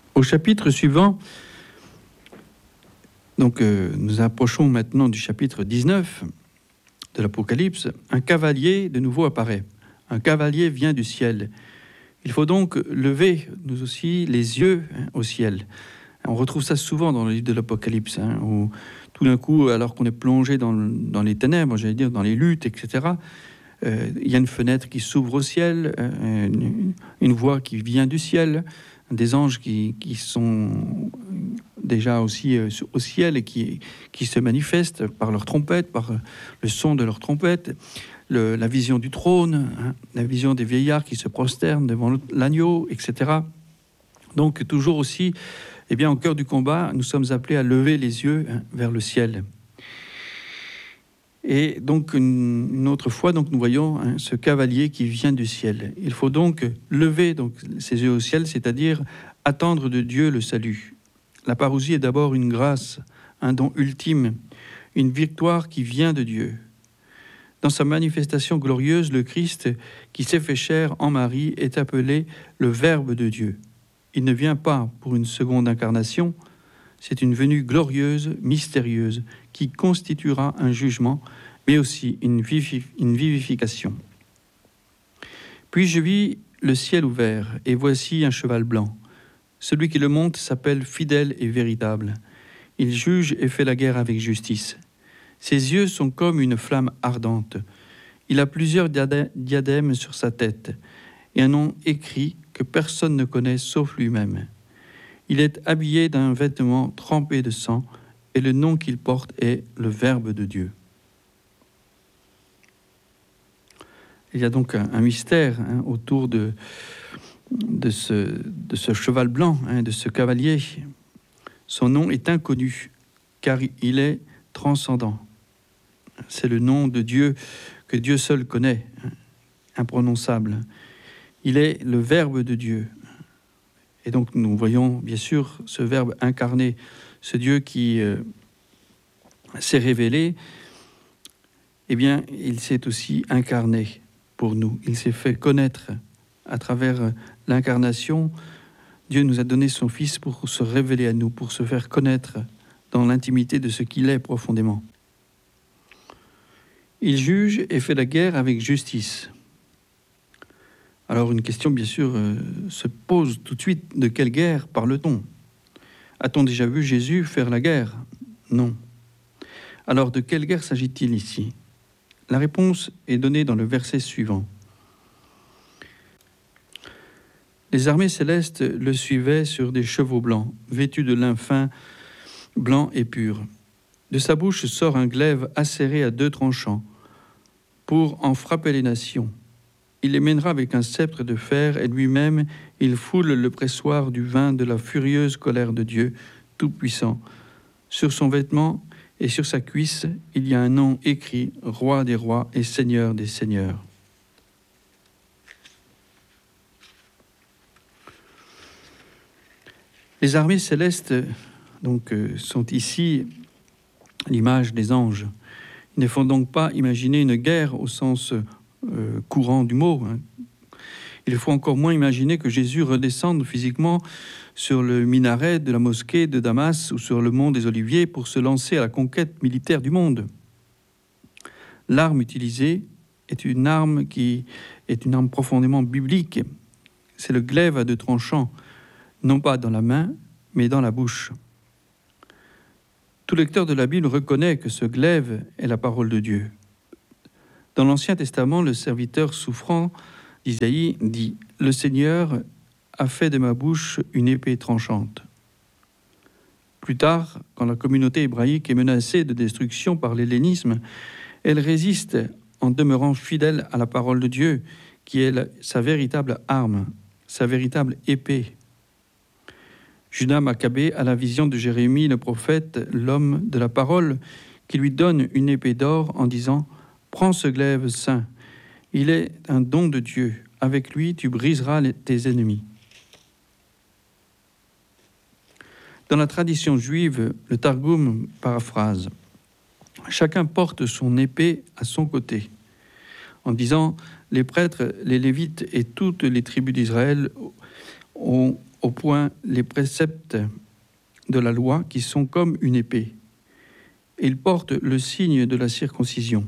Au chapitre suivant, donc nous approchons maintenant du chapitre 19 de l'Apocalypse. Un cavalier de nouveau apparaît. Un cavalier vient du ciel. Il faut donc lever, nous aussi, les yeux au ciel. On retrouve ça souvent dans le livre de l'Apocalypse, où tout d'un coup, alors qu'on est plongé dans les ténèbres, j'allais dire, dans les luttes, etc., il y a une fenêtre qui s'ouvre au ciel, une voix qui vient du ciel, des anges qui sont déjà aussi au ciel et qui se manifestent par leur trompette, par le son de leur trompette, la vision du trône, la vision des vieillards qui se prosternent devant l'agneau, etc. Donc toujours aussi, eh bien, au cœur du combat, nous sommes appelés à lever les yeux vers le ciel. Et donc, une autre fois, donc, nous voyons ce cavalier qui vient du ciel. Il faut donc lever donc, ses yeux au ciel, c'est-à-dire attendre de Dieu le salut. La parousie est d'abord une grâce, un don ultime, une victoire qui vient de Dieu. Dans sa manifestation glorieuse, le Christ, qui s'est fait chair en Marie, est appelé le Verbe de Dieu. Il ne vient pas pour une seconde incarnation, c'est une venue glorieuse, mystérieuse, qui constituera un jugement, mais aussi une vivification. Puis je vis le ciel ouvert, et voici un cheval blanc. Celui qui le monte s'appelle fidèle et véritable. Il juge et fait la guerre avec justice. Ses yeux sont comme une flamme ardente. Il a plusieurs diadèmes sur sa tête, et un nom écrit que personne ne connaît sauf lui-même. Il est habillé d'un vêtement trempé de sang, et le nom qu'il porte est le Verbe de Dieu. Il y a donc un mystère autour de ce cheval blanc, de ce cavalier. Son nom est inconnu, car il est transcendant. C'est le nom de Dieu que Dieu seul connaît, imprononçable. Il est le Verbe de Dieu. Et donc nous voyons bien sûr ce Verbe incarné, ce Dieu qui s'est révélé, eh bien il s'est aussi incarné pour nous. Il s'est fait connaître à travers l'incarnation. Dieu nous a donné son Fils pour se révéler à nous, pour se faire connaître dans l'intimité de ce qu'il est profondément. Il juge et fait la guerre avec justice. Alors une question, bien sûr, se pose tout de suite. De quelle guerre parle-t-on ? A-t-on déjà vu Jésus faire la guerre ? Non. Alors de quelle guerre s'agit-il ici ? La réponse est donnée dans le verset suivant. Les armées célestes le suivaient sur des chevaux blancs, vêtus de lin fin, blanc et pur. De sa bouche sort un glaive acéré à 2 tranchants, pour en frapper les nations. Il les mènera avec un sceptre de fer, et lui-même, il foule le pressoir du vin de la furieuse colère de Dieu, Tout-Puissant. Sur son vêtement et sur sa cuisse, il y a un nom écrit, Roi des rois et Seigneur des seigneurs. Les armées célestes donc, sont ici l'image des anges. Ils ne font donc pas imaginer une guerre au sens courant du mot. Il faut encore moins imaginer que Jésus redescende physiquement sur le minaret de la mosquée de Damas ou sur le mont des Oliviers pour se lancer à la conquête militaire du monde. L'arme utilisée est une arme qui est une arme profondément biblique. C'est le glaive à 2 tranchants, non pas dans la main, mais dans la bouche. Tout lecteur de la Bible reconnaît que ce glaive est la parole de Dieu. Dans l'Ancien Testament, le serviteur souffrant d'Isaïe dit « Le Seigneur a fait de ma bouche une épée tranchante ». Plus tard, quand la communauté hébraïque est menacée de destruction par l'hellénisme, elle résiste en demeurant fidèle à la parole de Dieu, qui est sa véritable arme, sa véritable épée. Judas Maccabée a la vision de Jérémie, le prophète, l'homme de la parole, qui lui donne une épée d'or en disant « Prends ce glaive saint, il est un don de Dieu, avec lui tu briseras tes ennemis. » Dans la tradition juive, le Targum paraphrase « Chacun porte son épée à son côté », en disant « Les prêtres, les Lévites et toutes les tribus d'Israël ont au point les préceptes de la loi qui sont comme une épée. Il porte le signe de la circoncision.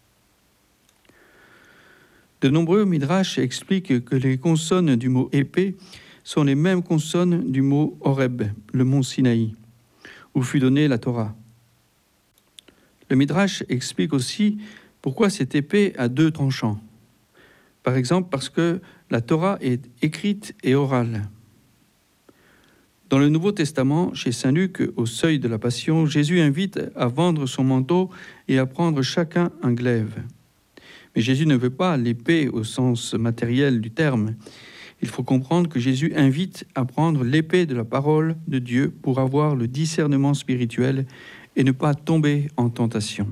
De nombreux midrash expliquent que les consonnes du mot épée sont les mêmes consonnes du mot Horeb, le mont Sinaï, où fut donnée la Torah. Le midrash explique aussi pourquoi cette épée a 2 tranchants. Par exemple, parce que la Torah est écrite et orale. Dans le Nouveau Testament, chez saint Luc, au seuil de la Passion, Jésus invite à vendre son manteau et à prendre chacun un glaive. Mais Jésus ne veut pas l'épée au sens matériel du terme. Il faut comprendre que Jésus invite à prendre l'épée de la parole de Dieu pour avoir le discernement spirituel et ne pas tomber en tentation.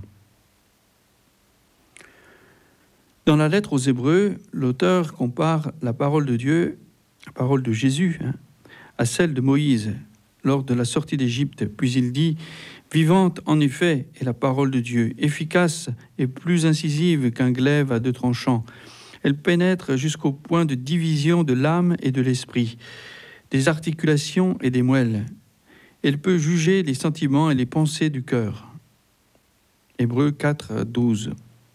Dans la lettre aux Hébreux, l'auteur compare la parole de Dieu, la parole de Jésus, à celle de Moïse lors de la sortie d'Égypte. Puis il dit « Vivante en effet est la parole de Dieu, efficace et plus incisive qu'un glaive à 2 tranchants. Elle pénètre jusqu'au point de division de l'âme et de l'esprit, des articulations et des moelles. Elle peut juger les sentiments et les pensées du cœur. » Hébreux 4, 12.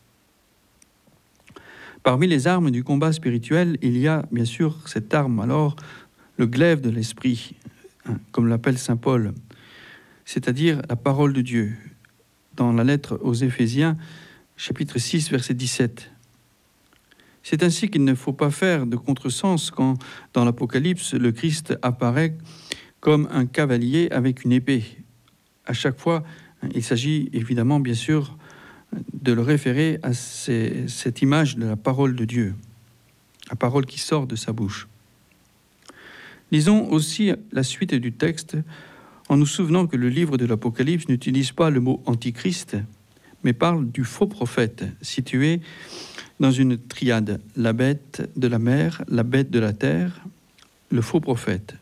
Parmi les armes du combat spirituel, il y a bien sûr cette arme, alors le glaive de l'esprit, comme l'appelle saint Paul, c'est-à-dire la parole de Dieu. Dans la lettre aux Éphésiens, chapitre 6, verset 17. C'est ainsi qu'il ne faut pas faire de contresens quand, dans l'Apocalypse, le Christ apparaît comme un cavalier avec une épée. À chaque fois, il s'agit évidemment, bien sûr, de le référer à cette image de la parole de Dieu, la parole qui sort de sa bouche. Lisons aussi la suite du texte en nous souvenant que le livre de l'Apocalypse n'utilise pas le mot antichrist, mais parle du faux prophète, situé dans une triade, la bête de la mer, la bête de la terre, le faux prophète,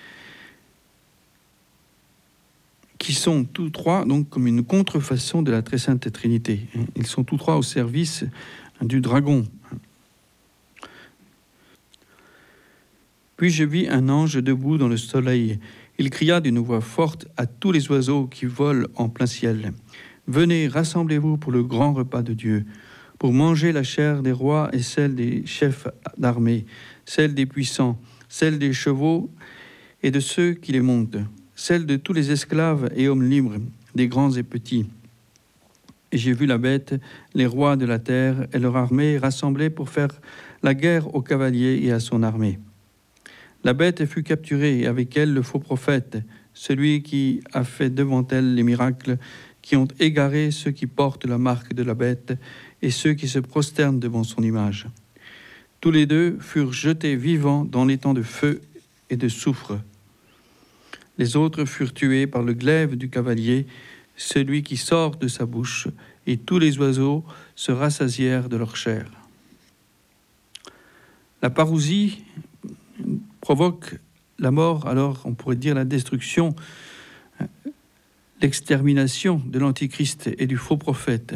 qui sont tous trois donc comme une contrefaçon de la très sainte Trinité. Ils sont tous trois au service du dragon. Puis je vis un ange debout dans le soleil. Il cria d'une voix forte à tous les oiseaux qui volent en plein ciel. « Venez, rassemblez-vous pour le grand repas de Dieu, pour manger la chair des rois et celle des chefs d'armée, celle des puissants, celle des chevaux et de ceux qui les montent, celle de tous les esclaves et hommes libres, des grands et petits. Et j'ai vu la bête, les rois de la terre et leur armée rassemblés pour faire la guerre au cavalier et à son armée. La bête fut capturée, et avec elle le faux prophète, celui qui a fait devant elle les miracles qui ont égaré ceux qui portent la marque de la bête et ceux qui se prosternent devant son image. Tous les deux furent jetés vivants dans l'étang de feu et de soufre. Les autres furent tués par le glaive du cavalier, celui qui sort de sa bouche, et tous les oiseaux se rassasièrent de leur chair. La parousie provoque la mort, alors on pourrait dire la destruction, l'extermination de l'Antichrist et du faux prophète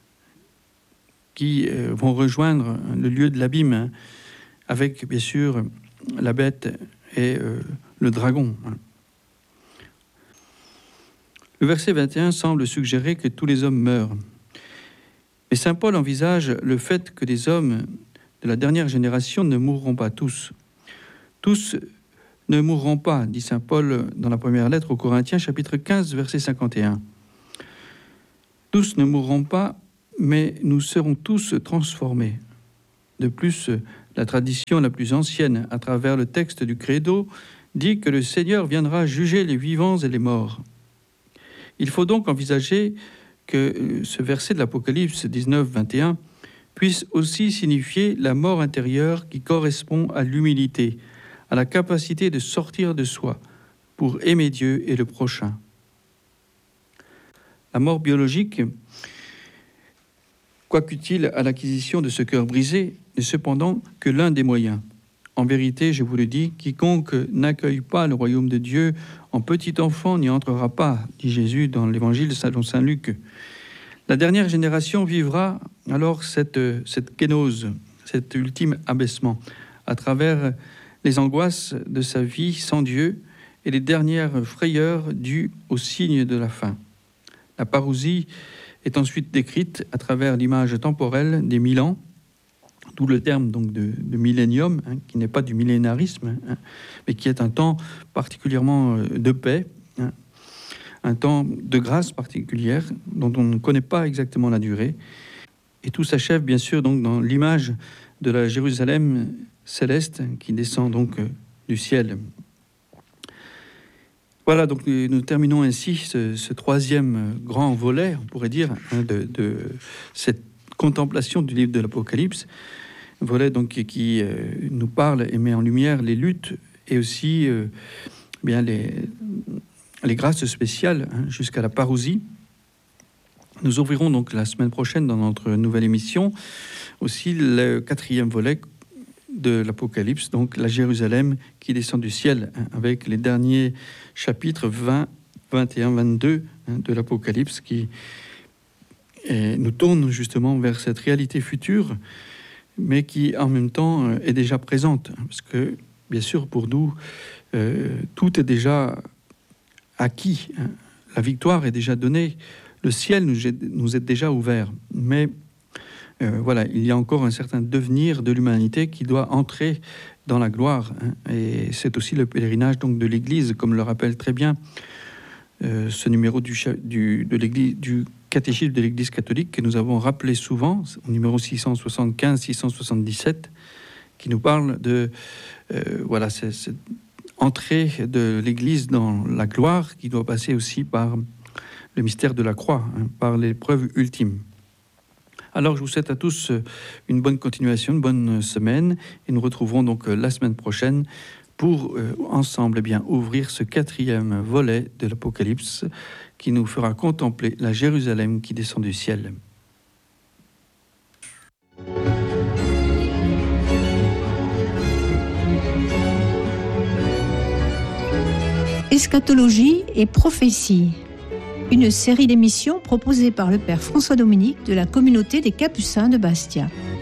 qui vont rejoindre le lieu de l'abîme avec bien sûr la bête et le dragon. Le verset 21 semble suggérer que tous les hommes meurent. Mais saint Paul envisage le fait que les hommes de la dernière génération ne mourront pas tous. Tous ne mourront pas, dit saint Paul dans la première lettre aux Corinthiens, chapitre 15, verset 51. Tous ne mourront pas, mais nous serons tous transformés. De plus, la tradition la plus ancienne, à travers le texte du Credo, dit que le Seigneur viendra juger les vivants et les morts. Il faut donc envisager que ce verset de l'Apocalypse 19, 21 puisse aussi signifier la mort intérieure qui correspond à l'humilité, à la capacité de sortir de soi pour aimer Dieu et le prochain. La mort biologique, quoiqu'utile à l'acquisition de ce cœur brisé, n'est cependant que l'un des moyens. En vérité, je vous le dis, quiconque n'accueille pas le royaume de Dieu en petit enfant n'y entrera pas, dit Jésus dans l'évangile selon saint Luc. La dernière génération vivra alors cette kénose, cet ultime abaissement, à travers les angoisses de sa vie sans Dieu et les dernières frayeurs dues au signe de la fin. La parousie est ensuite décrite à travers l'image temporelle des 1000 ans, d'où le terme donc de millénium, qui n'est pas du millénarisme, mais qui est un temps particulièrement de paix, un temps de grâce particulière dont on ne connaît pas exactement la durée. Et tout s'achève bien sûr donc dans l'image de la Jérusalem céleste qui descend donc du ciel. Voilà, donc nous terminons ainsi ce troisième grand volet, on pourrait dire, de cette contemplation du livre de l'Apocalypse, volet donc qui nous parle et met en lumière les luttes et aussi bien les grâces spéciales jusqu'à la parousie. Nous ouvrirons donc la semaine prochaine dans notre nouvelle émission aussi le quatrième volet de l'Apocalypse, donc la Jérusalem qui descend du ciel, avec les derniers chapitres 20, 21, 22 de l'Apocalypse qui nous tournent justement vers cette réalité future, mais qui en même temps est déjà présente, parce que bien sûr pour nous tout est déjà acquis, la victoire est déjà donnée, le ciel nous est déjà ouvert, mais voilà, il y a encore un certain devenir de l'humanité qui doit entrer dans la gloire, et c'est aussi le pèlerinage donc de l'Église, comme le rappelle très bien ce numéro du catéchisme de l'Église catholique que nous avons rappelé souvent, au numéro 675-677, qui nous parle de voilà, cette entrée de l'Église dans la gloire qui doit passer aussi par le mystère de la croix, par l'épreuve ultime. Alors, je vous souhaite à tous une bonne continuation, une bonne semaine, et nous retrouverons donc la semaine prochaine pour ensemble ouvrir ce quatrième volet de l'Apocalypse qui nous fera contempler la Jérusalem qui descend du ciel. Eschatologie et prophétie. Une série d'émissions proposée par le Père François Dominique de la communauté des Capucins de Bastia.